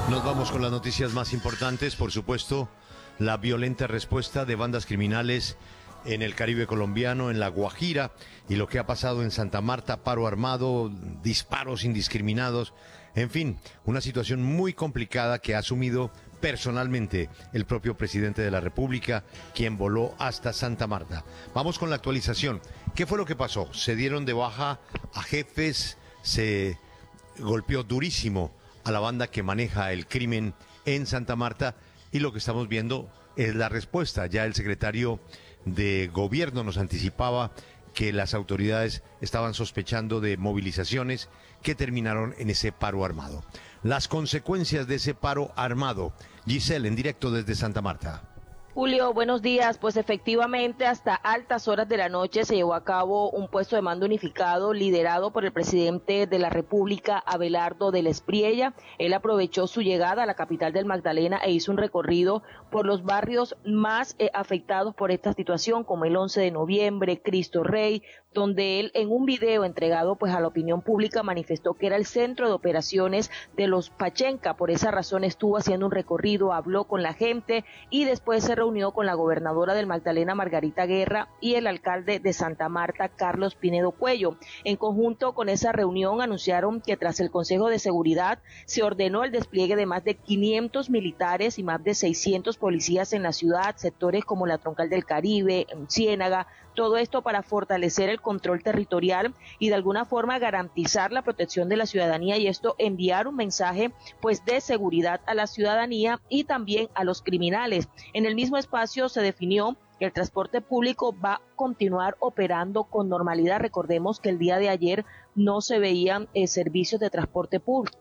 Nos vamos con las noticias más importantes, por supuesto, la violenta respuesta de bandas criminales en el Caribe colombiano, en La Guajira, y lo que ha pasado en Santa Marta, paro armado, disparos indiscriminados, en fin, una situación muy complicada que ha asumido personalmente el propio presidente de la República, quien voló hasta Santa Marta. Vamos con la actualización. ¿Qué fue lo que pasó? Se dieron de baja a jefes, se golpeó durísimo a la banda que maneja el crimen en Santa Marta, y lo que estamos viendo es la respuesta. Ya el secretario de Gobierno nos anticipaba que las autoridades estaban sospechando de movilizaciones que terminaron en ese paro armado. Las consecuencias de ese paro armado. Giselle, en directo desde Santa Marta. Julio, buenos días. Pues efectivamente, hasta altas horas de la noche se llevó a cabo un puesto de mando unificado liderado por el presidente de la República, Abelardo del Espriella. Él aprovechó su llegada a la capital del Magdalena e hizo un recorrido por los barrios más afectados por esta situación, como el 11 de noviembre, Cristo Rey, donde él en un video entregado pues a la opinión pública manifestó que era el centro de operaciones de los Pachenca. Por esa razón estuvo haciendo un recorrido, habló con la gente y después se reunió con la gobernadora del Magdalena, Margarita Guerra, y el alcalde de Santa Marta, Carlos Pinedo Cuello. En conjunto con esa reunión anunciaron que tras el Consejo de Seguridad se ordenó el despliegue de más de 500 militares y más de 600 policías en la ciudad, sectores como la Troncal del Caribe, Ciénaga, todo esto para fortalecer el control territorial y de alguna forma garantizar la protección de la ciudadanía, y esto enviar un mensaje pues de seguridad a la ciudadanía y también a los criminales. En el mismo espacio se definió que el transporte público va a continuar operando con normalidad. Recordemos que el día de ayer no se veían servicios de transporte público.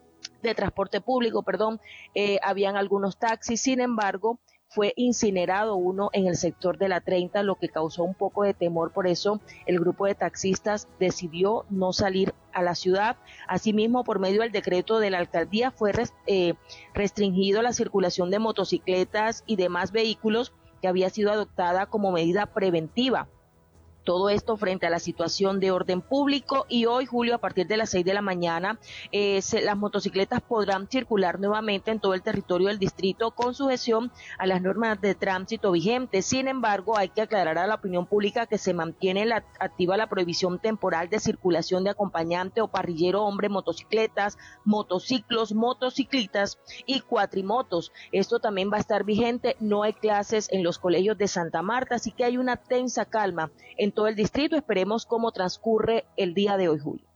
Habían algunos taxis, sin embargo, fue incinerado uno en el sector de la 30, lo que causó un poco de temor. Por eso el grupo de taxistas decidió no salir a la ciudad. Asimismo, por medio del decreto de la alcaldía fue restringido la circulación de motocicletas y demás vehículos, que había sido adoptada como medida preventiva. Todo esto frente a la situación de orden público, y hoy, Julio, a partir de las 6 de la mañana, las motocicletas podrán circular nuevamente en todo el territorio del distrito con sujeción a las normas de tránsito vigentes. Sin embargo, hay que aclarar a la opinión pública que se mantiene activa la prohibición temporal de circulación de acompañante o parrillero hombre, motocicletas, motociclos, motociclitas y cuatrimotos. Esto también va a estar vigente. No hay clases en los colegios de Santa Marta, así que hay una tensa calma en todo el distrito. Esperemos cómo transcurre el día de hoy, Julio.